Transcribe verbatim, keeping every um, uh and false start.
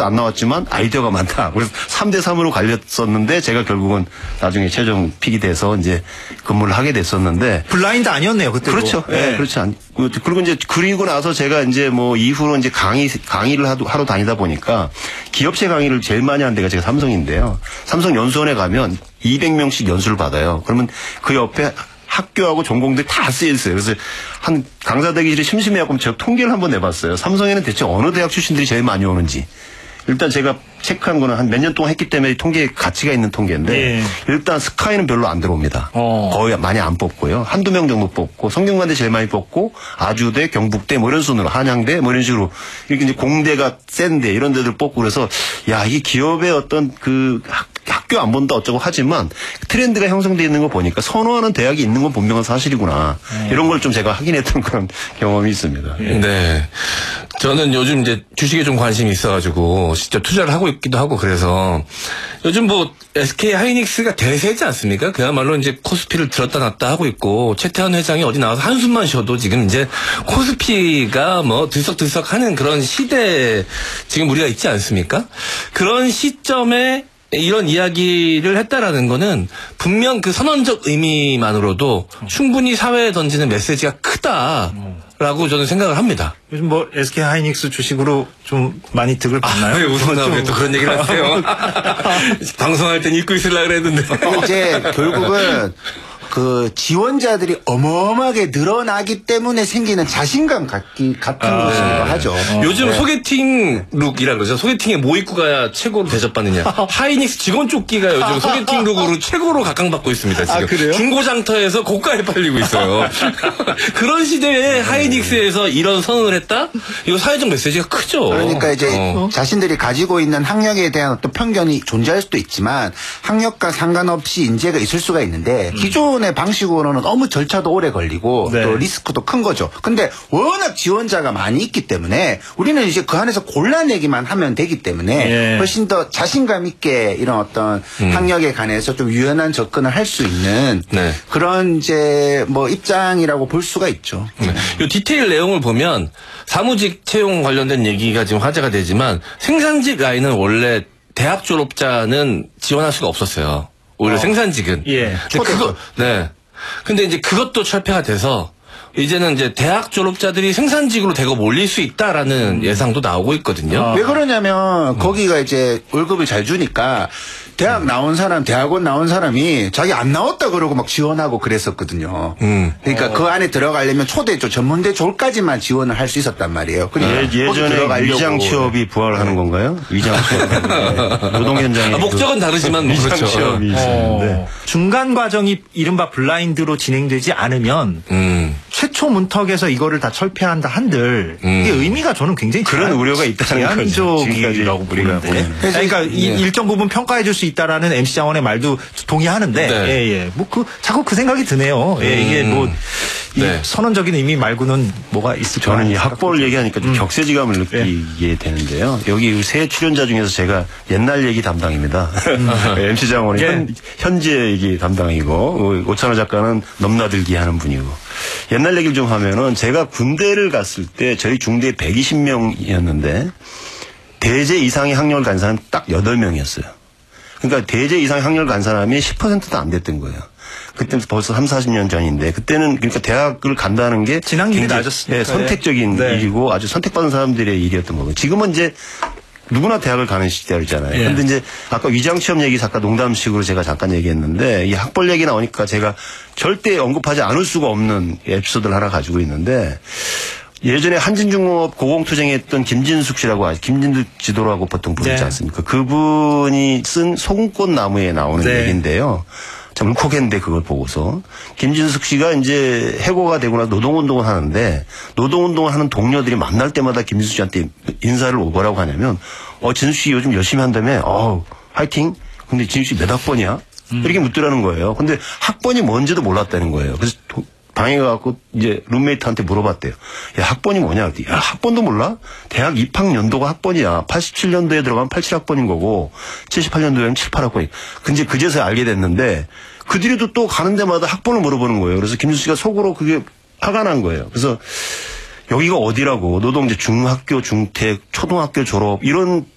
안 나왔지만 아이디어가 많다. 그래서 삼 대 삼으로 갈렸었는데 제가 결국은 나중에 최종 픽이 돼서 이제 근무를 하게 됐었는데. 블라인드 아니었네요, 그때. 그렇죠. 예, 네. 네, 그렇지 않. 그리고 이제 그리고 나서 제가 이제 뭐 이후로 이제 강의, 강의를 하도, 하러 다니다 보니까 기업체 강의를 제일 많이 한 데가 제가 삼성인데요. 삼성 연수원에 가면 이백 명씩 연수를 받아요. 그러면 그 옆에 학교하고 전공들 다 쓰여 있어요. 그래서 한 강사 대기실에 심심해하고 제가 통계를 한번 내봤어요. 삼성에는 대체 어느 대학 출신들이 제일 많이 오는지. 일단 제가 체크한 거는 한 몇 년 동안 했기 때문에 통계에 가치가 있는 통계인데 예. 일단 스카이는 별로 안 들어옵니다. 어. 거의 많이 안 뽑고요. 한두 명 정도 뽑고 성균관대 제일 많이 뽑고 아주대, 경북대 뭐 이런 순으로 한양대 뭐 이런 식으로 이렇게 이제 공대가 센데 이런 데들 뽑고 그래서 야 이게 기업의 어떤 그 학, 학교 안 본다 어쩌고 하지만 트렌드가 형성되어 있는 거 보니까 선호하는 대학이 있는 건 분명한 사실이구나. 음. 이런 걸 좀 제가 확인했던 그런 경험이 있습니다. 예. 네. 저는 요즘 이제 주식에 좀 관심이 있어가지고 직접 투자를 하고 있기도 하고 그래서 요즘 뭐 에스케이 하이닉스가 대세지 않습니까? 그야말로 이제 코스피를 들었다 놨다 하고 있고 최태원 회장이 어디 나와서 한숨만 쉬어도 지금 이제 코스피가 뭐 들썩들썩 하는 그런 시대에 지금 우리가 있지 않습니까? 그런 시점에 이런 이야기를 했다라는 거는 분명 그 선언적 의미만으로도 충분히 사회에 던지는 메시지가 크다라고 저는 생각을 합니다. 요즘 뭐 에스케이 하이닉스 주식으로 좀 많이 득을 봤나요? 아, 왜 웃었나 왜 또 그런 얘기를 하세요? 방송할 땐 잊고 있으려고 그랬는데. 이제 결국은 그 지원자들이 어마어마하게 늘어나기 때문에 생기는 자신감 같기, 같은 아, 것이기도 네. 하죠. 어, 요즘 네. 소개팅 룩이라 그러죠. 소개팅에 뭐 입고 가야 최고로 대접받느냐. 하이닉스 직원 조끼가 요즘 소개팅 룩으로 최고로 각광받고 있습니다. 지금. 아, 그래요? 중고장터에서 고가에 팔리고 있어요. 그런 시대에 하이닉스에서 이런 선언을 했다? 이거 사회적 메시지가 크죠. 그러니까 이제 어. 자신들이 가지고 있는 학력에 대한 어떤 편견이 존재할 수도 있지만 학력과 상관없이 인재가 있을 수가 있는데 음. 기존의 방식으로는 너무 절차도 오래 걸리고 네. 또 리스크도 큰 거죠. 근데 워낙 지원자가 많이 있기 때문에 우리는 이제 그 안에서 골라내기만 하면 되기 때문에 예. 훨씬 더 자신감 있게 이런 어떤 음. 학력에 관해서 좀 유연한 접근을 할 수 있는 네. 그런 이제 뭐 입장이라고 볼 수가 있죠. 네. 이 디테일 내용을 보면 사무직 채용 관련된 얘기가 지금 화제가 되지만 생산직 라인은 원래 대학 졸업자는 지원할 수가 없었어요. 오히려 어. 생산직은. 예. 그거, 네. 근데 이제 그것도 철폐가 돼서 이제는 이제 대학 졸업자들이 생산직으로 대거 몰릴 수 있다라는 음. 예상도 나오고 있거든요. 아. 왜 그러냐면 음. 거기가 이제 월급을 잘 주니까 대학 음. 나온 사람, 대학원 나온 사람이 자기 안 나왔다 그러고 막 지원하고 그랬었거든요. 음. 그러니까 어. 그 안에 들어가려면 초대조, 전문대 졸까지만 지원을 할 수 있었단 말이에요. 그러니까 예, 예전에 위장 취업이 부활하는 네. 건가요? 위장 취업. 네. 노동 현장에. 아, 목적은 다르지만 위장 그렇죠. 취업이 있었는데. 어. 중간 과정이 이른바 블라인드로 진행되지 않으면 음. 최초 문턱에서 이거를 다 철폐한다 한들 음. 이게 의미가 저는 굉장히 그런 제한, 우려가 있다는 제한적이라고 보는데. 그러니까 네. 이, 일정 부분 평가해 줄 수 있다라는 엠씨 장원의 말도 동의하는데 네. 예, 예. 뭐 그 자꾸 그 생각이 드네요. 예, 이게 뭐 네. 선언적인 의미 말고는 뭐가 있을까? 저는 이 학벌 얘기하니까 좀 음. 격세지감을 느끼게 네. 되는데요. 여기 세 출연자 중에서 제가 옛날 얘기 담당입니다. 음. 엠씨 장원이 예. 현, 현재 얘기 담당이고 오찬호 작가는 넘나들기 하는 분이고. 옛날 얘기를 좀 하면은 제가 군대를 갔을 때 저희 중대에 백이십 명이었는데 대제 이상의 학력을 간 사람은 딱 여덟 명이었어요. 그러니까 대제 이상의 학력을 간 사람이 십 퍼센트도 안 됐던 거예요. 그때는 벌써 삼사십 년 전인데 그때는 그러니까 대학을 간다는 게 진학률이 낮았으니까 네, 선택적인 네. 일이고 아주 선택받은 사람들의 일이었던 거고 지금은 이제 누구나 대학을 가는 시대잖아요. 그런데 예. 이제 아까 위장 취업 얘기 잠깐 농담식으로 제가 잠깐 얘기했는데 이 학벌 얘기 나오니까 제가 절대 언급하지 않을 수가 없는 에피소드를 하나 가지고 있는데 예전에 한진중공업 고공투쟁했던 김진숙 씨라고 아시, 김진숙 지도라고 보통 부르지 네. 않습니까? 그분이 쓴 소금꽃 나무에 나오는 네. 얘기인데요. 참 울컥했는데 그걸 보고서 김진숙 씨가 이제 해고가 되고 나서 노동운동을 하는데 노동운동을 하는 동료들이 만날 때마다 김진숙 씨한테 인사를 뭐라고 하냐면 어 진숙 씨 요즘 열심히 한다며 어 화이팅 근데 진숙 씨 몇 학번이야? 음. 이렇게 묻더라는 거예요. 근데 학번이 뭔지도 몰랐다는 거예요. 그래서 방에 가갖고 이제 룸메이트한테 물어봤대요. 야 학번이 뭐냐? 야 학번도 몰라? 대학 입학연도가 학번이야. 팔십칠 년도에 들어가면 팔십칠 학번인 거고 칠십팔 년도에는 칠십팔 학번이. 근데 그제서야 알게 됐는데 그 뒤에도 또 가는 데마다 학번을 물어보는 거예요. 그래서 김준수 씨가 속으로 그게 화가 난 거예요. 그래서 여기가 어디라고 노동제 중학교 중퇴 초등학교 졸업 이런